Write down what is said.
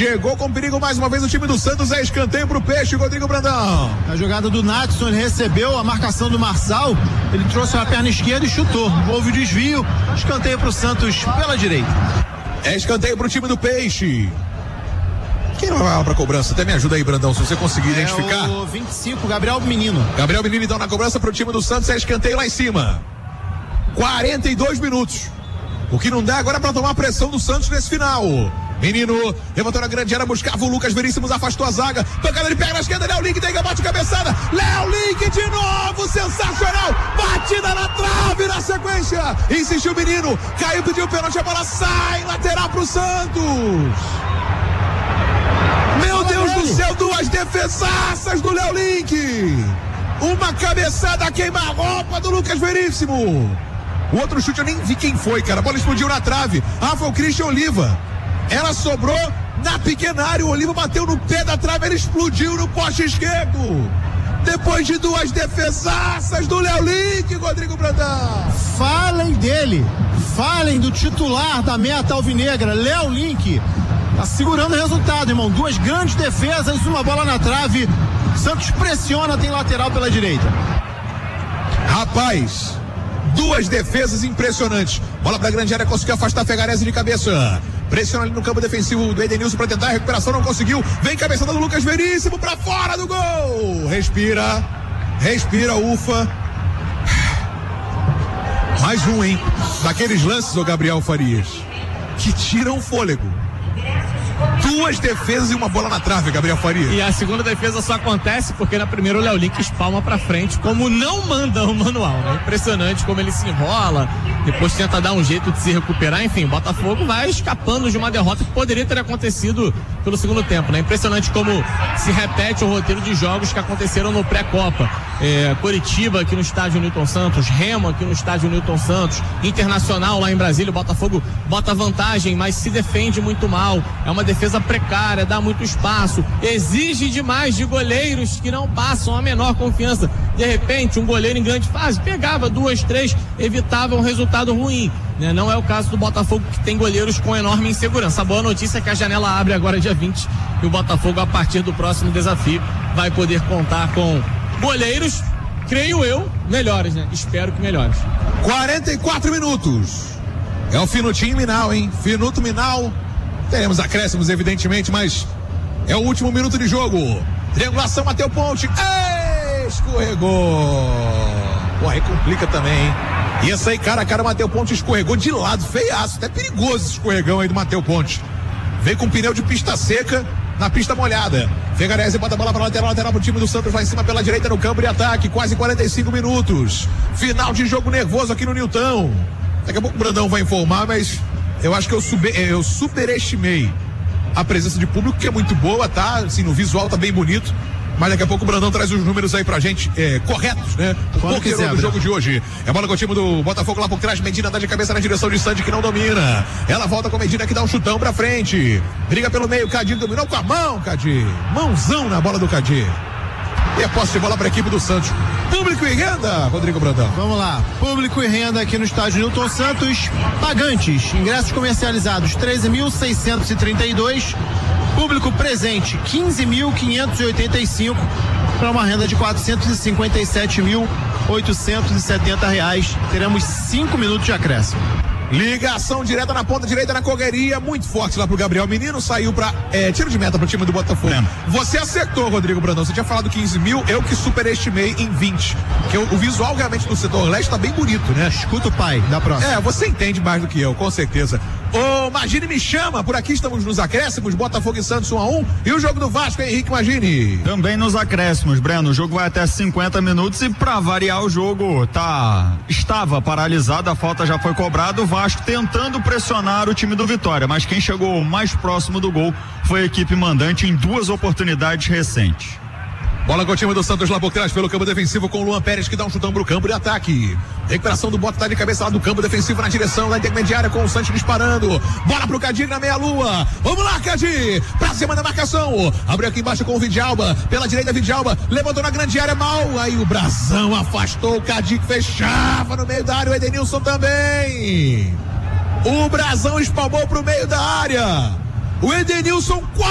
Chegou com perigo mais uma vez o time do Santos, é escanteio pro Peixe, Rodrigo Brandão. A jogada do Natson, ele recebeu a marcação do Marçal, ele trouxe a perna esquerda e chutou. Houve o desvio, escanteio pro Santos pela direita. É escanteio pro time do Peixe. Quem vai lá pra cobrança? Até me ajuda aí, Brandão, se você conseguir identificar. O 25, Gabriel Menino. Gabriel Menino então na cobrança pro time do Santos, é escanteio lá em cima. 42 minutos. O que não dá agora é pra tomar a pressão do Santos nesse final. Menino levantou na grande área, buscava o Lucas Veríssimos, afastou a zaga. Pancada, ele pega na esquerda, Léo Link, tem que bate cabeçada. Léo Link de novo, sensacional. Batida na trave na sequência. Insistiu o menino, caiu, pediu o pênalti, a bola sai, lateral pro Santos. Meu Deus do céu, duas defesaças do Léo Link. Uma cabeçada queima-roupa do Lucas Veríssimo. O outro chute eu nem vi quem foi, cara. A bola explodiu na trave. Foi o Christian Oliva. Ela sobrou na pequena área. O Oliva bateu no pé da trave. Ele explodiu no poste esquerdo. Depois de duas defesaças do Léo Link, Rodrigo Brandão. Falem dele. Falem do titular da meta alvinegra, Léo Link. Tá segurando o resultado, irmão. Duas grandes defesas, uma bola na trave. Santos pressiona, tem lateral pela direita. Rapaz, duas defesas impressionantes. Bola pra grande área, conseguiu afastar Fegarese de cabeça. Pressiona ali no campo defensivo do Edenilson pra tentar a recuperação, não conseguiu. Vem cabeçada do Lucas Veríssimo pra fora do gol. Respira, ufa. Mais um, hein? Daqueles lances, ô Gabriel Farias, que tiram o fôlego. Duas defesas e uma bola na trave, Gabriel Faria. E a segunda defesa só acontece porque na primeira o Léo Link espalma pra frente, como não manda o manual, né? Impressionante como ele se enrola, depois tenta dar um jeito de se recuperar. Enfim, o Botafogo vai escapando de uma derrota que poderia ter acontecido pelo segundo tempo, né? Impressionante como se repete o roteiro de jogos que aconteceram no pré-copa. Coritiba aqui no estádio Newton Santos, Remo aqui no estádio Newton Santos, Internacional lá em Brasília. O Botafogo bota vantagem, mas se defende muito mal. É uma defesa precária, dá muito espaço, exige demais de goleiros que não passam a menor confiança. De repente, um goleiro em grande fase pegava duas, três, evitava um resultado ruim, né? Não é o caso do Botafogo, que tem goleiros com enorme insegurança. A boa notícia é que a janela abre agora dia 20 e o Botafogo, a partir do próximo desafio, vai poder contar com goleiros, creio eu, melhores, né? Espero que melhores. 44 minutos. É o Finutinho Minal, hein? Finuto Minal. Teremos acréscimos, evidentemente, mas é o último minuto de jogo. Triangulação, Mateu Ponte. Escorregou. Pô, aí complica também, hein? Ia sair cara a cara, Mateu Ponte escorregou de lado, feiaço. Até perigoso esse escorregão aí do Mateu Ponte. Veio com pneu de pista seca na pista molhada. Fegarese bota a bola para lateral pro time do Santos lá em cima pela direita no campo de ataque. Quase 45 minutos. Final de jogo nervoso aqui no Nilton. Daqui a pouco o Brandão vai informar, mas eu acho que eu superestimei a presença de público, que é muito boa, tá? Assim, no visual tá bem bonito. Mas daqui a pouco o Brandão traz os números aí pra gente, corretos, né? O pouquinho do jogo de hoje. É bola com o time do Botafogo lá por trás. Medina dá de cabeça na direção de Sandy, que não domina. Ela volta com a Medina, que dá um chutão pra frente. Briga pelo meio, Cadir dominou com a mão, Cadir. Mãozão na bola do Cadir. E a posse de bola para a equipe do Santos. Público e renda, Rodrigo Brandão. Vamos lá, público e renda aqui no estádio Newton Santos. Pagantes, ingressos comercializados 13.632. Público presente 15.585, para uma renda de R$457.870. Teremos 5 minutos de acréscimo. Ligação direta na ponta direita na correria, muito forte lá pro Gabriel Menino, saiu pra tiro de meta pro time do Botafogo. Você acertou, Rodrigo Brandão, você tinha falado 15 mil, eu que superestimei em 20, porque o visual realmente do setor leste tá bem bonito, né? Escuta o pai, da próxima. Você entende mais do que eu, com certeza. Magine me chama, por aqui estamos nos acréscimos, Botafogo e Santos 1-1, e o jogo do Vasco, Henrique Magine. Também nos acréscimos, Breno, o jogo vai até 50 minutos e pra variar o jogo estava paralisado, a falta já foi cobrada, o Vasco tentando pressionar o time do Vitória, mas quem chegou mais próximo do gol foi a equipe mandante em 2 oportunidades recentes. Bola com o time do Santos lá por trás pelo campo defensivo com o Luan Pérez, que dá um chutão pro campo de ataque. Recuperação do Bota, tá de cabeça lá do campo defensivo na direção da intermediária com o Santos disparando. Bola pro Cadir na meia-lua. Vamos lá, Cadir. Pra cima da marcação. Abriu aqui embaixo com o Vidjalba. Pela direita, Vidjalba. Levantou na grande área, mal. Aí o Brazão afastou o Cadir, que fechava no meio da área. O Edenilson também. O Brazão espalmou pro meio da área. O Edenilson